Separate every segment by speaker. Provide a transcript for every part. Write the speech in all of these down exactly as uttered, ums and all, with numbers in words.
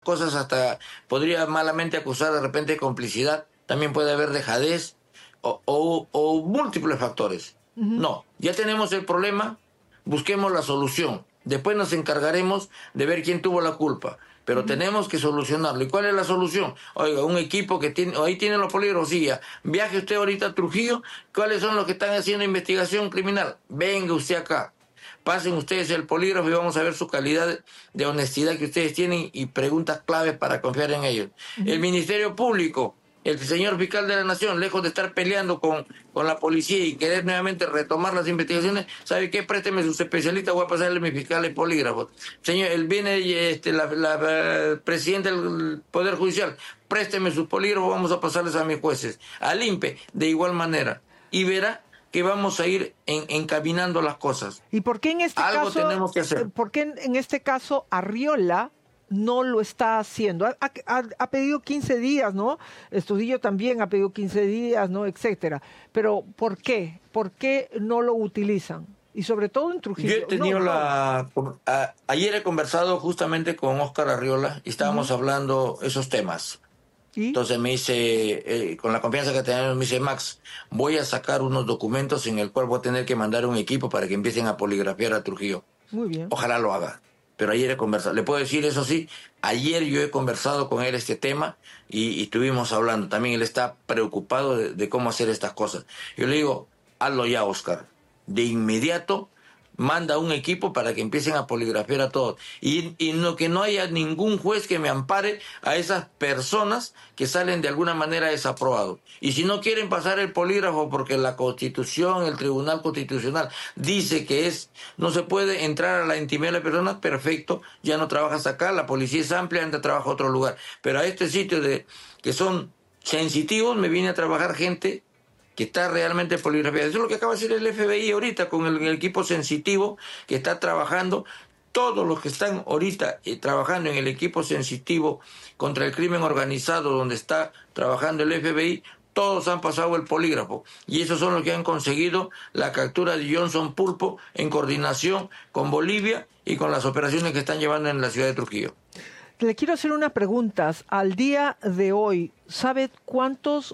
Speaker 1: cosas hasta podría malamente acusar de repente de complicidad, también puede haber dejadez o, o, o múltiples factores. Uh-huh. No, ya tenemos el problema, busquemos la solución. Después nos encargaremos de ver quién tuvo la culpa. Pero uh-huh. tenemos que solucionarlo. ¿Y cuál es la solución? Oiga, un equipo que tiene, ahí tiene los polígrafos, sí, ya. Viaje usted ahorita a Trujillo, ¿cuáles son los que están haciendo investigación criminal? Venga usted acá. Pasen ustedes el polígrafo y vamos a ver su calidad de honestidad que ustedes tienen y preguntas claves para confiar en ellos. Uh-huh. El Ministerio Público, el señor fiscal de la Nación, lejos de estar peleando con, con la policía y querer nuevamente retomar las investigaciones, ¿sabe qué? Présteme sus especialistas, voy a pasarle a mis fiscales polígrafos. Señor, él viene este, la, la, la presidenta del Poder Judicial, présteme sus polígrafos, vamos a pasarles a mis jueces. Al I N P E, de igual manera. Y verá que vamos a ir en, encaminando las cosas.
Speaker 2: ¿Y por qué en este
Speaker 1: Algo
Speaker 2: caso,
Speaker 1: tenemos que hacer?
Speaker 2: ¿Por qué en, en este caso Arriola no lo está haciendo? Ha, ha, ha pedido quince días, ¿no? Estudillo también ha pedido quince días, ¿no? Etcétera. Pero ¿por qué? ¿Por qué no lo utilizan? Y sobre todo en Trujillo.
Speaker 1: Yo he tenido
Speaker 2: no,
Speaker 1: la... No. A, ayer he conversado justamente con Óscar Arriola y estábamos uh-huh. hablando esos temas. ¿Y? Entonces me dice, eh, con la confianza que tenemos, me dice, Max, voy a sacar unos documentos en el cual voy a tener que mandar un equipo para que empiecen a poligrafiar a Trujillo.
Speaker 2: Muy bien.
Speaker 1: Ojalá lo haga. Pero ayer he conversado, le puedo decir eso sí, ayer yo he conversado con él este tema y, y estuvimos hablando. También él está preocupado de, de cómo hacer estas cosas. Yo le digo, hazlo ya, Óscar. De inmediato manda un equipo para que empiecen a poligrafiar a todos. Y, y no, que no haya ningún juez que me ampare a esas personas que salen de alguna manera desaprobados. Y si no quieren pasar el polígrafo porque la Constitución, el Tribunal Constitucional dice que es no se puede entrar a la intimidad de la persona, perfecto, ya no trabajas acá, la policía es amplia, anda a trabajar a otro lugar. Pero a este sitio de que son sensitivos me viene a trabajar gente que está realmente poligrafiada. Eso es lo que acaba de hacer el F B I ahorita con el, el equipo sensitivo que está trabajando. Todos los que están ahorita eh, trabajando en el equipo sensitivo contra el crimen organizado donde está trabajando el F B I, todos han pasado el polígrafo. Y esos son los que han conseguido la captura de Johnson Pulpo en coordinación con Bolivia y con las operaciones que están llevando en la ciudad de Trujillo.
Speaker 2: Le quiero hacer unas preguntas. Al día de hoy, ¿sabe cuántos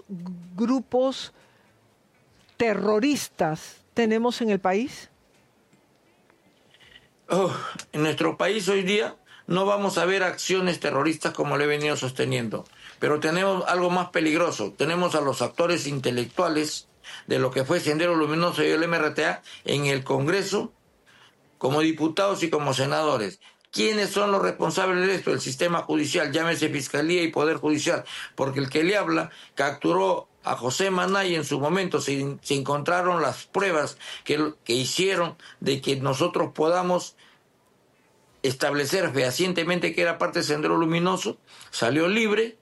Speaker 2: grupos terroristas tenemos en el país?
Speaker 1: Oh, en nuestro país hoy día no vamos a ver acciones terroristas como le he venido sosteniendo, pero tenemos algo más peligroso. Tenemos a los actores intelectuales de lo que fue Sendero Luminoso y el M R T A en el Congreso como diputados y como senadores. ¿Quiénes son los responsables de esto? El sistema judicial, llámese Fiscalía y Poder Judicial, porque el que le habla capturó a José Manay en su momento, se, se encontraron las pruebas que, que hicieron de que nosotros podamos establecer fehacientemente que era parte del Sendero Luminoso, salió libre,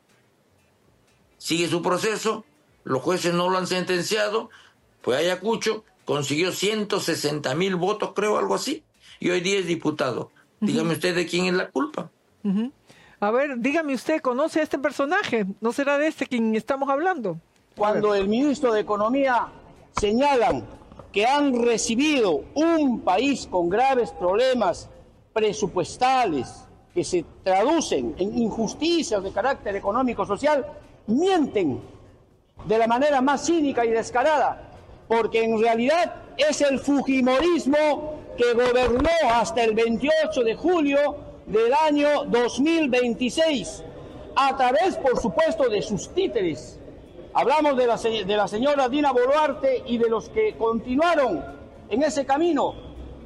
Speaker 1: sigue su proceso, los jueces no lo han sentenciado, fue a Ayacucho, consiguió ciento sesenta mil votos, creo, algo así, y hoy día es diputado. Uh-huh. Dígame usted de quién es la culpa.
Speaker 2: Uh-huh. A ver, dígame usted, ¿conoce a este personaje? ¿No será de este quien estamos hablando?
Speaker 3: Cuando el ministro de Economía señalan que han recibido un país con graves problemas presupuestales que se traducen en injusticias de carácter económico-social, mienten de la manera más cínica y descarada, porque en realidad es el fujimorismo que gobernó hasta el veintiocho de julio del año dos mil veintiséis, a través, por supuesto, de sus títeres. Hablamos de la, de la señora Dina Boluarte y de los que continuaron en ese camino.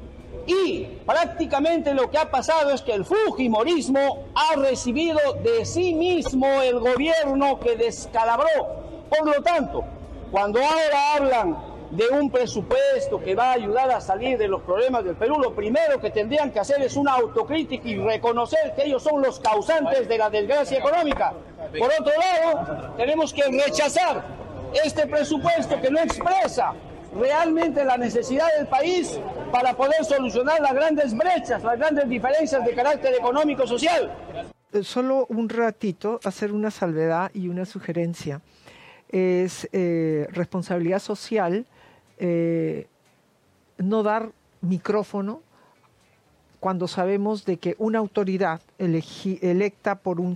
Speaker 3: Y prácticamente lo que ha pasado es que el fujimorismo ha recibido de sí mismo el gobierno que descalabró. Por lo tanto, cuando ahora hablan de un presupuesto que va a ayudar a salir de los problemas del Perú, lo primero que tendrían que hacer es una autocrítica y reconocer que ellos son los causantes de la desgracia económica. Por otro lado, tenemos que rechazar este presupuesto que no expresa realmente la necesidad del país para poder solucionar las grandes brechas, las grandes diferencias de carácter económico-social.
Speaker 2: Solo un ratito hacer una salvedad y una sugerencia. Es eh, responsabilidad social eh, no dar micrófono cuando sabemos de que una autoridad elegi, electa por un